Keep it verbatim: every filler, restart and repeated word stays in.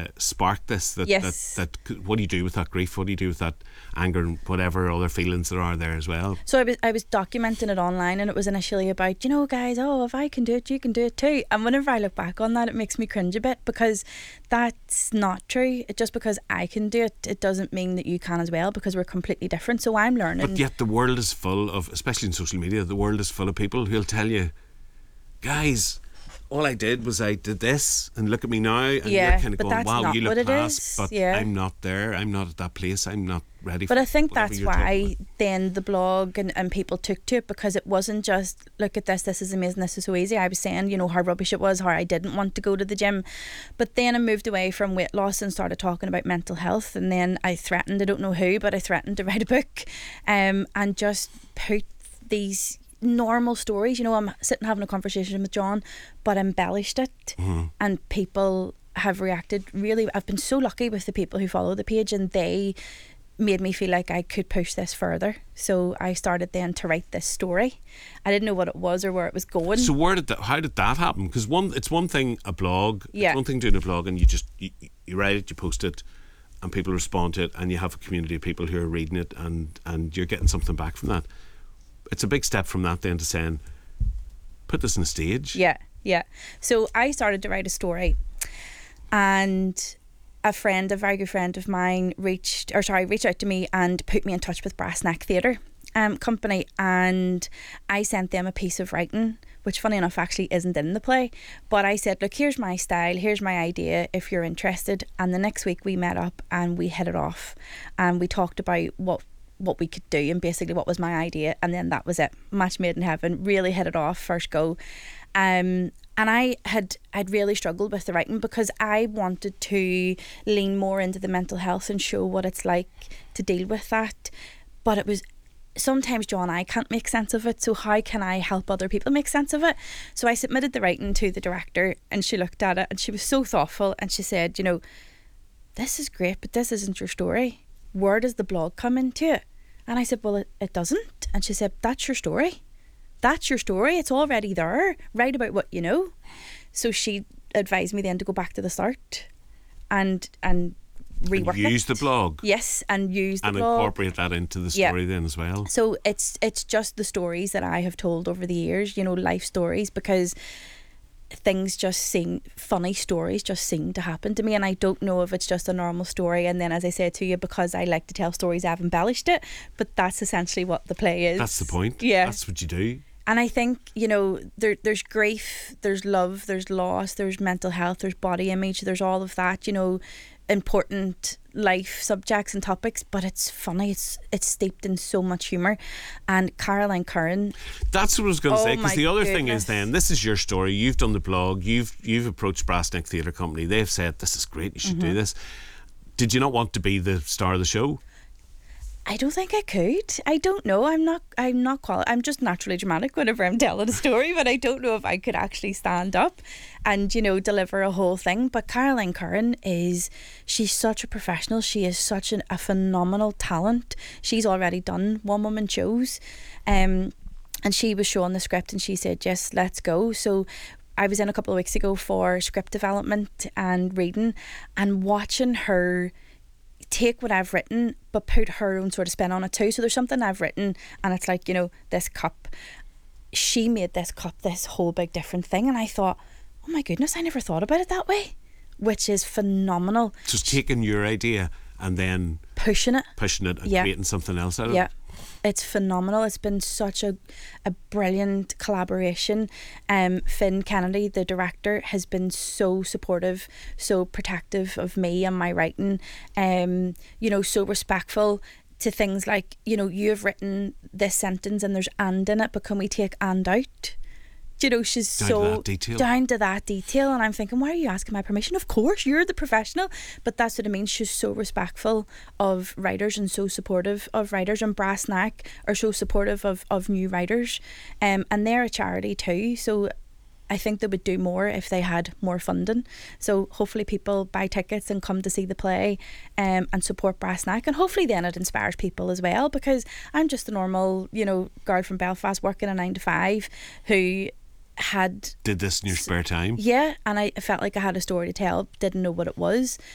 uh, sparked this. That, Yes. that that what do you do with that grief? What do you do with that anger and whatever other feelings there are there as well? So I was I was documenting it online, and it was initially about, you know, guys, oh, if I can do it, you can do it too. And whenever I look back on that, it makes me cringe a bit, because that's not true. It, just because I can do it, it doesn't mean that you can as well, because we're completely different. So I'm learning. But yet the world is full of, especially in social media, the world is full of people who'll tell you, guys, all I did was I did this, and look at me now, and Yeah, you're kind of but going, that's wow, not you what look it class, is. but Yeah. I'm not there, I'm not at that place, I'm not ready But for I think whatever that's you're talking why about. then the blog and, and people took to it, because it wasn't just, look at this, this is amazing, this is so easy. I was saying, you know, how rubbish it was, how I didn't want to go to the gym. But then I moved away from weight loss and started talking about mental health, and then I threatened, I don't know who, but I threatened to write a book, um, and just put these normal stories, you know, I'm sitting having a conversation with John, but embellished it, Mm-hmm. and people have reacted really. I've been so lucky with the people who follow the page, and they made me feel like I could push this further. So I started then to write this story. I didn't know what it was or where it was going. So where did that, how did that happen? Because one, it's one thing a blog, Yeah. it's one thing doing a blog, and you just you, you write it, you post it, and people respond to it, and you have a community of people who are reading it, and and you're getting something back from that. It's a big step from that then to saying, put this on a stage. Yeah, yeah. So I started to write a story, and a friend, a very good friend of mine, reached, or sorry, reached out to me and put me in touch with Brass Neck Theatre um, Company, and I sent them a piece of writing, which funny enough actually isn't in the play, but I said, look, here's my style, here's my idea, if you're interested. And the next week we met up and we hit it off, and we talked about what what we could do, and basically what was my idea, and then that was it. Match made in heaven. Really hit it off first go. Um, and I had I'd really struggled with the writing, because I wanted to lean more into the mental health and show what it's like to deal with that. But it was sometimes, John, I can't make sense of it, so how can I help other people make sense of it? So I submitted the writing to the director, and she looked at it and she was so thoughtful, and she said, you know, this is great, but this isn't your story. Where does the blog come into it? And I said, well, it, it doesn't. And she said, that's your story. That's your story. It's already there. Write about what you know. So she advised me then to go back to the start and and rework And use it. the blog. Yes, and use the And blog. incorporate that into the Yeah. story then as well. So it's it's just the stories that I have told over the years, you know, life stories, because things just seem, funny stories just seem to happen to me, and I don't know if it's just a normal story, and then, as I said to you, because I like to tell stories, I've embellished it, but that's essentially what the play is. That's the point. Yeah. That's what you do. And I think, you know, there there's grief, there's love, there's loss, there's mental health, there's body image, there's all of that, you know, important life subjects and topics, but it's funny, it's it's steeped in so much humour. And Caroline Curran, That's what I was going to Oh say, because my the other thing is goodness. then, this is your story, you've done the blog, you've you've approached Brass Neck Theatre Company, they've said this is great, you should Mm-hmm. do this. Did you not want to be the star of the show? I don't think I could. I don't know. I'm not. I'm not quali- I'm just naturally dramatic whenever I'm telling a story, but I don't know if I could actually stand up and, you know, deliver a whole thing. But Caroline Curran is, she's such a professional. She is such an, a phenomenal talent. She's already done one woman shows, um, and she was showing the script and she said, "Yes, let's go." So I was in a couple of weeks ago for script development and reading, and watching her take what I've written but put her own sort of spin on it too. So there's something I've written and it's like, you know, this cup, she made this cup this whole big different thing, and I thought, oh my goodness, I never thought about it that way, which is phenomenal. So it's taking your idea and then Pushing it. pushing it and Yeah. creating something else out of Yeah, it. it's phenomenal. It's been such a a brilliant collaboration. Um, Finn Kennedy, the director, has been so supportive, so protective of me and my writing. Um, you know, so respectful to things like, you know, you've written this sentence and there's and in it, but can we take and out? You know, she's Down to so that detail. down to that detail, and I'm thinking, why are you asking my permission? Of course, you're the professional. But that's what I mean. She's so respectful of writers and so supportive of writers, and Brass Neck are so supportive of, of new writers, um, and they're a charity too, so I think they would do more if they had more funding. So hopefully people buy tickets and come to see the play, um, and support Brass Neck, and hopefully then it inspires people as well, because I'm just a normal, you know, girl from Belfast working a nine to five who had Did this in your spare time? yeah and I felt like I had a story to tell, didn't know what it was.